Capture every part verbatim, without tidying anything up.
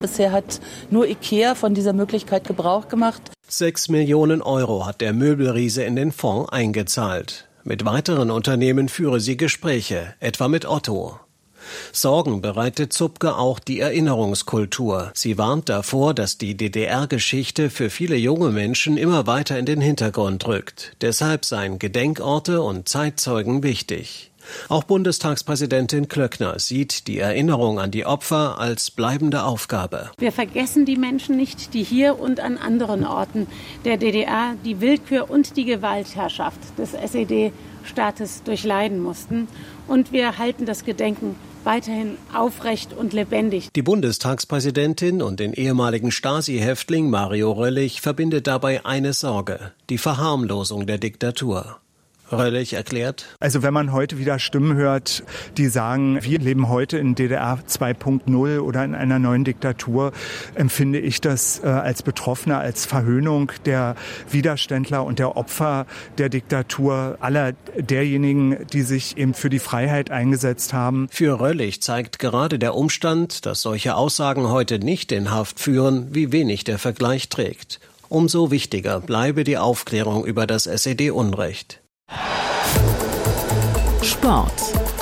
Bisher hat nur IKEA von dieser Möglichkeit Gebrauch gemacht. Sechs Millionen Euro hat der Möbelriese in den Fonds eingezahlt. Mit weiteren Unternehmen führe sie Gespräche, etwa mit Otto. Sorgen bereitet Zupke auch die Erinnerungskultur. Sie warnt davor, dass die D D R-Geschichte für viele junge Menschen immer weiter in den Hintergrund rückt. Deshalb seien Gedenkorte und Zeitzeugen wichtig. Auch Bundestagspräsidentin Klöckner sieht die Erinnerung an die Opfer als bleibende Aufgabe. Wir vergessen die Menschen nicht, die hier und an anderen Orten der D D R die Willkür und die Gewaltherrschaft des S E D-Staates durchleiden mussten. Und wir halten das Gedenken weiterhin aufrecht und lebendig. Die Bundestagspräsidentin und den ehemaligen Stasi-Häftling Mario Röllich verbindet dabei eine Sorge: die Verharmlosung der Diktatur. Röllich erklärt: Also wenn man heute wieder Stimmen hört, die sagen, wir leben heute in D D R zwei Punkt null oder in einer neuen Diktatur, empfinde ich das äh, als Betroffener, als Verhöhnung der Widerständler und der Opfer der Diktatur, aller derjenigen, die sich eben für die Freiheit eingesetzt haben. Für Röllich zeigt gerade der Umstand, dass solche Aussagen heute nicht in Haft führen, wie wenig der Vergleich trägt. Umso wichtiger bleibe die Aufklärung über das S E D-Unrecht. Sport.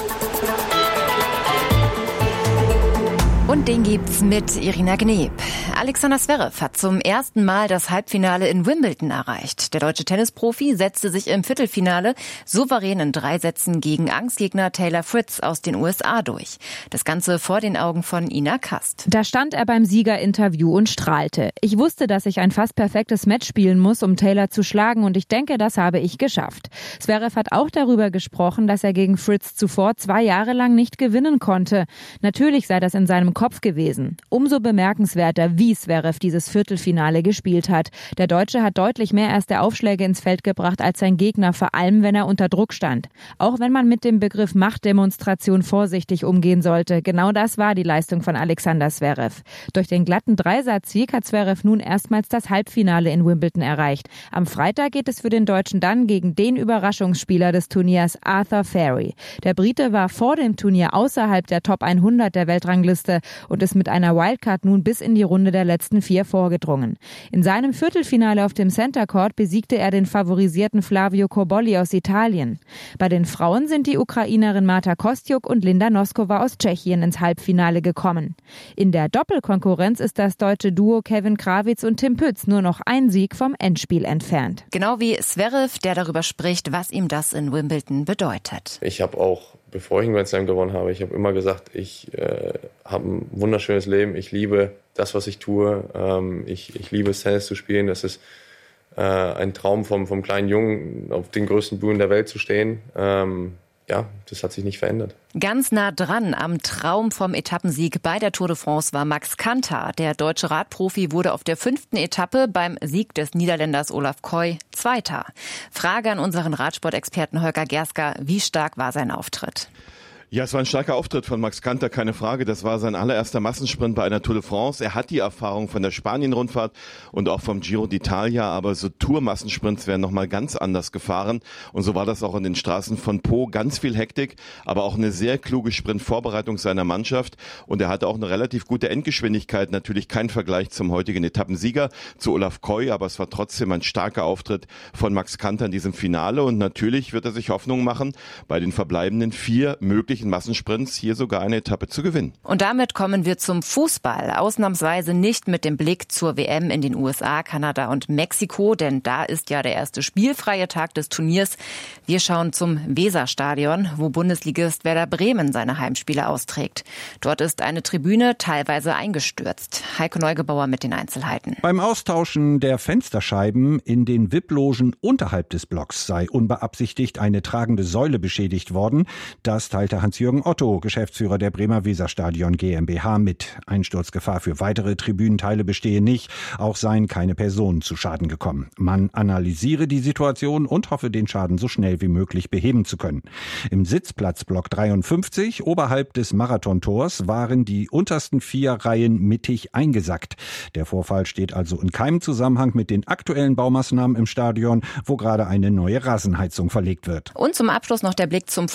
Und den gibt's mit Irina Gneb. Alexander Zverev hat zum ersten Mal das Halbfinale in Wimbledon erreicht. Der deutsche Tennisprofi setzte sich im Viertelfinale souverän in drei Sätzen gegen Angstgegner Taylor Fritz aus den U S A durch. Das Ganze vor den Augen von Ina Kast. Da stand er beim Siegerinterview und strahlte. Ich wusste, dass ich ein fast perfektes Match spielen muss, um Taylor zu schlagen, und ich denke, das habe ich geschafft. Zverev hat auch darüber gesprochen, dass er gegen Fritz zuvor zwei Jahre lang nicht gewinnen konnte. Natürlich sei das in seinem Kopf gewesen. Umso bemerkenswerter, wie Zverev dieses Viertelfinale gespielt hat. Der Deutsche hat deutlich mehr erste Aufschläge ins Feld gebracht als sein Gegner, vor allem wenn er unter Druck stand. Auch wenn man mit dem Begriff Machtdemonstration vorsichtig umgehen sollte. Genau das war die Leistung von Alexander Zverev. Durch den glatten Dreisatzsieg hat Zverev nun erstmals das Halbfinale in Wimbledon erreicht. Am Freitag geht es für den Deutschen dann gegen den Überraschungsspieler des Turniers, Arthur Fari. Der Brite war vor dem Turnier außerhalb der Top hundert der Weltrangliste und ist mit einer Wildcard nun bis in die Runde der letzten vier vorgedrungen. In seinem Viertelfinale auf dem Center Court besiegte er den favorisierten Flavio Cobolli aus Italien. Bei den Frauen sind die Ukrainerin Marta Kostyuk und Linda Noskova aus Tschechien ins Halbfinale gekommen. In der Doppelkonkurrenz ist das deutsche Duo Kevin Krawitz und Tim Pütz nur noch ein Sieg vom Endspiel entfernt. Genau wie Zverev, der darüber spricht, was ihm das in Wimbledon bedeutet. Ich habe auch, bevor ich einen Grand Slam gewonnen habe, ich habe immer gesagt, ich äh, habe ein wunderschönes Leben, ich liebe das, was ich tue, ähm, ich, ich liebe es, Tennis zu spielen, das ist äh, ein Traum vom, vom kleinen Jungen, auf den größten Bühnen der Welt zu stehen. Ähm, ja, das hat sich nicht verändert. Ganz nah dran am Traum vom Etappensieg bei der Tour de France war Max Kanter. Der deutsche Radprofi wurde auf der fünften Etappe beim Sieg des Niederländers Olaf Koy Zweiter. Frage an unseren Radsport-Experten Holger Gerska: Wie stark war sein Auftritt? Ja, es war ein starker Auftritt von Max Kanter, keine Frage. Das war sein allererster Massensprint bei einer Tour de France. Er hat die Erfahrung von der Spanien-Rundfahrt und auch vom Giro d'Italia, aber so Tour-Massensprints werden nochmal ganz anders gefahren. Und so war das auch in den Straßen von Po. Ganz viel Hektik, aber auch eine sehr kluge Sprintvorbereitung seiner Mannschaft. Und er hatte auch eine relativ gute Endgeschwindigkeit. Natürlich kein Vergleich zum heutigen Etappensieger, zu Olaf Koy, aber es war trotzdem ein starker Auftritt von Max Kanter in diesem Finale. Und natürlich wird er sich Hoffnung machen, bei den verbleibenden vier möglichen Massensprints hier sogar eine Etappe zu gewinnen. Und damit kommen wir zum Fußball. Ausnahmsweise nicht mit dem Blick zur W M in den U S A, Kanada und Mexiko, denn da ist ja der erste spielfreie Tag des Turniers. Wir schauen zum Weserstadion, wo Bundesligist Werder Bremen seine Heimspiele austrägt. Dort ist eine Tribüne teilweise eingestürzt. Heiko Neugebauer mit den Einzelheiten. Beim Austauschen der Fensterscheiben in den V I P-Logen unterhalb des Blocks sei unbeabsichtigt eine tragende Säule beschädigt worden. Das teilte Hans-Jürgen Otto, Geschäftsführer der Bremer Weserstadion GmbH, mit. Einsturzgefahr für weitere Tribünenteile bestehe nicht. Auch seien keine Personen zu Schaden gekommen. Man analysiere die Situation und hoffe, den Schaden so schnell wie möglich beheben zu können. Im Sitzplatzblock dreiundfünfzig, oberhalb des Marathontors, waren die untersten vier Reihen mittig eingesackt. Der Vorfall steht also in keinem Zusammenhang mit den aktuellen Baumaßnahmen im Stadion, wo gerade eine neue Rasenheizung verlegt wird. Und zum Abschluss noch der Blick zum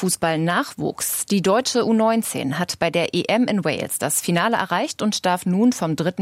Fußball-Nachwuchs. Die deutsche U neunzehn hat bei der E M in Wales das Finale erreicht und darf nun vom dritten